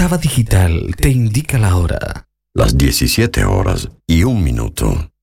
Octava Digital te indica la hora. Las 17 horas y 1 minuto.